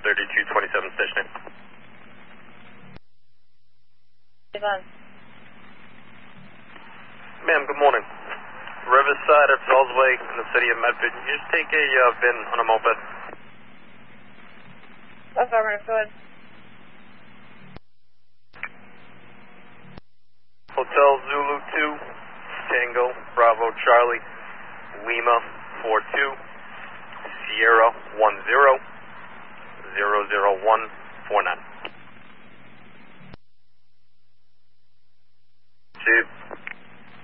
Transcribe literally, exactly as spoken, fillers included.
thirty-two twenty-seven stationary. Yvonne. Ma'am, good morning. Riverside at Fellsway in the city of Medford. Can you just take a uh, VIN on a moped? Affirmative, go ahead. Hotel Zulu two, Tango, Bravo, Charlie, Lima four two, Sierra one zero, zero zero one four nine.